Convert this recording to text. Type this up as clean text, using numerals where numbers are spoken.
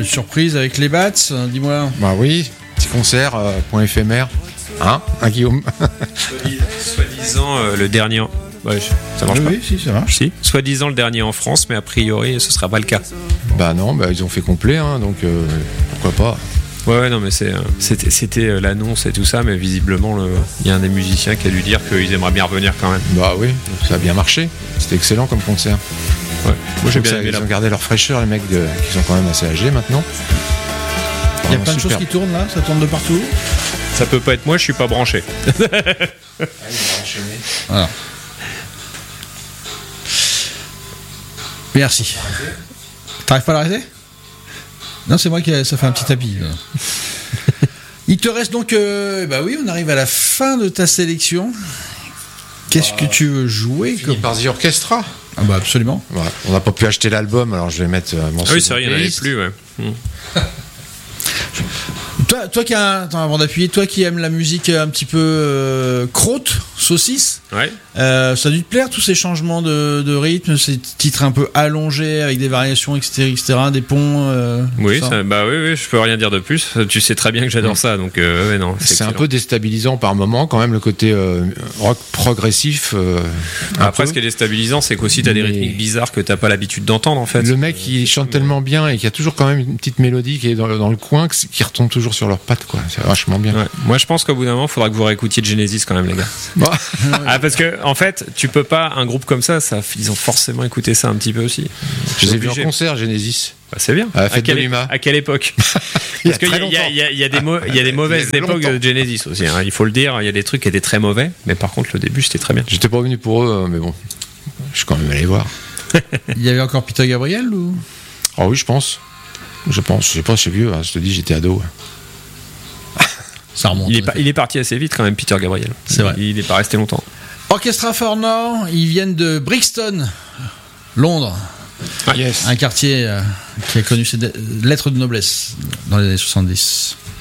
surprise avec les Bats, dis-moi. Bah oui, petit concert, point éphémère. Hein, Guillaume? Soi-disant le dernier. Ouais, ça marche pas. Oui, si, ça marche. Si. Soi-disant le dernier en France, mais a priori, ce sera pas le cas. Bah non, ils ont fait complet, hein, donc pourquoi pas. Ouais, non, mais c'était l'annonce et tout ça, mais visiblement, il y a un des musiciens qui a dû dire qu'ils aimeraient bien revenir quand même. Bah oui, ça a bien marché. C'était excellent comme concert. Ouais. Moi, j'ai bien aimé. Ils ont gardé leur fraîcheur, les mecs qui sont quand même assez âgés maintenant. Il y a plein de choses qui tournent là, ça tourne de partout. Ça peut pas être moi, je suis pas branché. Voilà. Merci. T'arrives pas à l'arrêter? Non, c'est moi qui ça fait un petit tapis. Il te reste donc bah oui, on arrive à la fin de ta sélection. Qu'est-ce que tu veux jouer comme... Par The Orchestra. Ah bah absolument. Voilà. On n'a pas pu acheter l'album, alors je vais mettre mon. Ah oui, c'est vrai, il n'y en avait plus, ouais. Toi qui avant d'appuyer, toi qui aimes la musique un petit peu crotte, saucisse, ouais. Ça a dû te plaire tous ces changements de rythme, ces titres un peu allongés avec des variations, etc., des ponts. Oui, oui, je peux rien dire de plus. Tu sais très bien que j'adore ça, donc ouais, non. C'est un peu déstabilisant par moment, quand même, le côté rock progressif. Après, ce qui est déstabilisant, c'est qu'aussi t'as des rythmiques bizarres que t'as pas l'habitude d'entendre, en fait. Le mec, il chante tellement bien et qu'il y a toujours quand même une petite mélodie qui est dans le coin, qui retombe toujours sur leurs pattes, quoi. C'est vachement bien. Ouais. Moi, je pense qu'au bout d'un moment, il faudra que vous réécoutiez Genesis quand même, les gars. Parce que, en fait, tu peux pas, un groupe comme ça, ils ont forcément écouté ça un petit peu aussi. Je les ai vus en concert, Genesis. Bah, c'est bien. À quelle époque? Parce qu'il y a des mauvaises époques de Genesis aussi, hein. Il faut le dire, il y a des trucs qui étaient très mauvais, mais par contre, le début, c'était très bien. J'étais pas venu pour eux, mais bon, je suis quand même allé voir. Il y avait encore Peter Gabriel ou? Ah oui, je pense. Je sais pas, c'est vieux, hein. Je te dis, j'étais ado. Ça remonte. Il est parti assez vite quand même, Peter Gabriel. C'est vrai. Il n'est pas resté longtemps. Orchestra for North, ils viennent de Brixton, Londres. Ah, yes. Un quartier qui a connu ses lettres de noblesse dans les années 70.